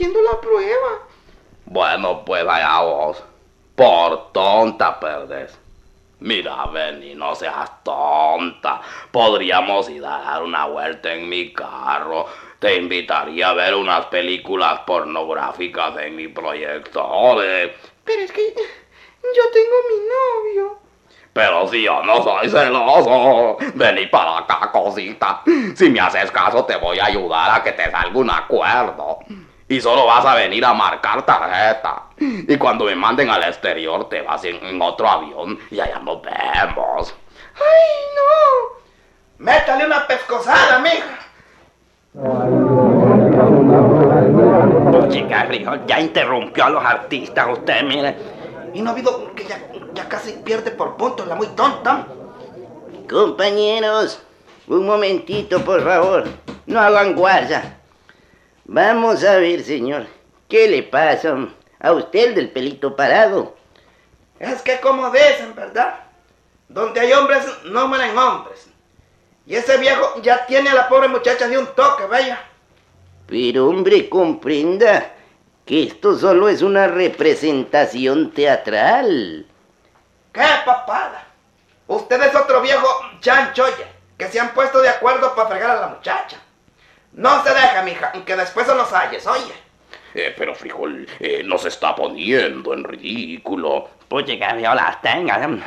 haciendo la prueba. Bueno, pues allá vos. Por tonta perdés. Mira, Benny, no seas tonta. Podríamos ir a dar una vuelta en mi carro. Te invitaría a ver unas películas pornográficas en mi proyector. Pero es que yo tengo mi novio. Pero si yo no soy celoso. Vení para acá, cosita. Si me haces caso, te voy a ayudar a que te salga un acuerdo. Y solo vas a venir a marcar tarjeta. Y cuando me manden al exterior, te vas en otro avión y allá nos vemos. ¡Ay, no! Métale una pescosada, mija. Oye, Gabriel, ya interrumpió a los artistas usted, mire. Y no ha habido que ya casi pierde por puntos la muy tonta. Compañeros, un momentito, por favor. No hagan guasa. Vamos a ver, señor. ¿Qué le pasa a usted, el del pelito parado? Es que como dicen, ¿verdad? Donde hay hombres, no mueren hombres. Y ese viejo ya tiene a la pobre muchacha de un toque, vaya. Pero, hombre, comprenda que esto solo es una representación teatral. ¡Qué papada! Usted es otro viejo chanchoye, que se han puesto de acuerdo para fregar a la muchacha. No se deja, mija, que después se nos halles, oye. Pero Frijol, nos está poniendo en ridículo. Oye, Gabriel, abstengan.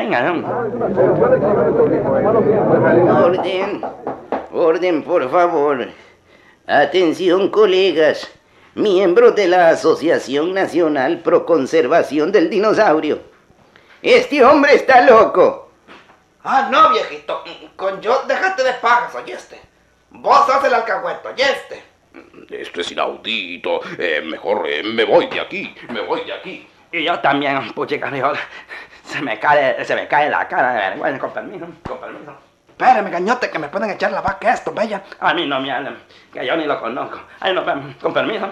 Orden, por favor. Atención, colegas, miembros de la Asociación Nacional Pro Conservación del Dinosaurio. Este hombre está loco. Ah, no, viejito, con yo déjate de pajas, oyeste. Vos sos el alcahueto, oyeste. Esto es inaudito. Mejor me voy de aquí. Y yo también, puche, Gabriel. Se me cae la cara de vergüenza. Con permiso. Espérame, gañote, que me pueden echar la vaca esto, vaya. A mí no me hablen, que yo ni lo conozco. Ahí nos vemos. Con permiso.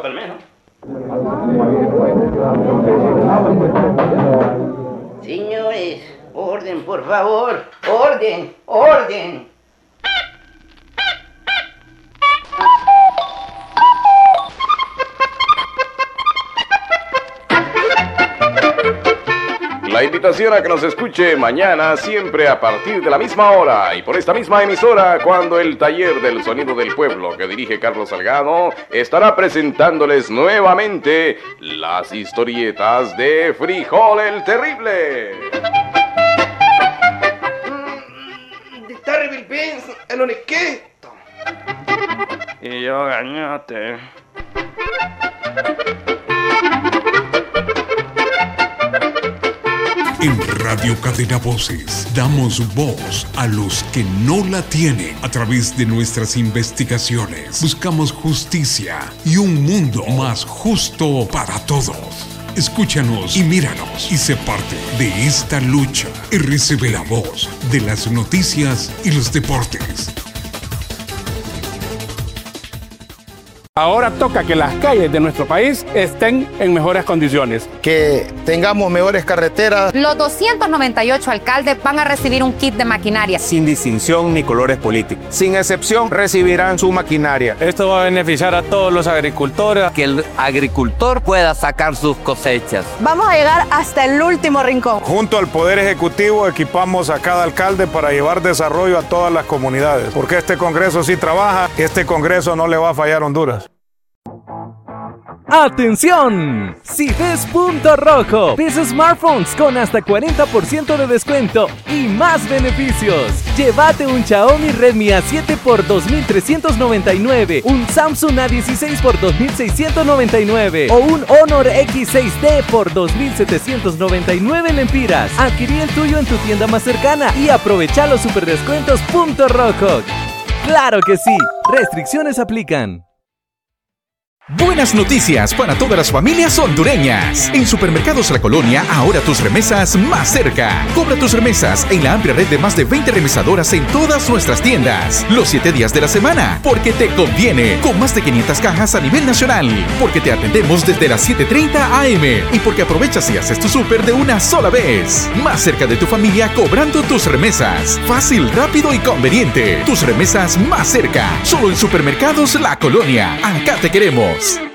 Señores, orden, por favor. Orden. La invitación a que nos escuche mañana, siempre a partir de la misma hora y por esta misma emisora, cuando el taller del sonido del pueblo que dirige Carlos Salgado estará presentándoles nuevamente las historietas de Frijol el Terrible. The Terrible Beans, el uniquito. Y yo, gañote. En Radio Cadena Voces damos voz a los que no la tienen. A través de nuestras investigaciones buscamos justicia y un mundo más justo para todos. Escúchanos y míranos y sé parte de esta lucha. RCB, la voz de las noticias y los deportes. Ahora toca que las calles de nuestro país estén en mejores condiciones. Que tengamos mejores carreteras. Los 298 alcaldes van a recibir un kit de maquinaria. Sin distinción ni colores políticos. Sin excepción, recibirán su maquinaria. Esto va a beneficiar a todos los agricultores. Que el agricultor pueda sacar sus cosechas. Vamos a llegar hasta el último rincón. Junto al Poder Ejecutivo equipamos a cada alcalde para llevar desarrollo a todas las comunidades. Porque este Congreso sí trabaja, este Congreso no le va a fallar a Honduras. ¡Atención! Si ves punto rojo, ves smartphones con hasta 40% de descuento y más beneficios. Llévate un Xiaomi Redmi A7 por 2.399, un Samsung A16 por 2.699 o un Honor X6D por 2.799 lempiras. Adquirí el tuyo en tu tienda más cercana y aprovecha los superdescuentos punto rojo. ¡Claro que sí! Restricciones aplican. Buenas noticias para todas las familias hondureñas. En Supermercados La Colonia, ahora tus remesas más cerca. Cobra tus remesas en la amplia red de más de 20 remesadoras en todas nuestras tiendas. Los 7 días de la semana, porque te conviene. Con más de 500 cajas a nivel nacional. Porque te atendemos desde las 7:30 AM. Y porque aprovechas y haces tu súper de una sola vez. Más cerca de tu familia cobrando tus remesas. Fácil, rápido y conveniente. Tus remesas más cerca. Solo en Supermercados La Colonia. Acá te queremos.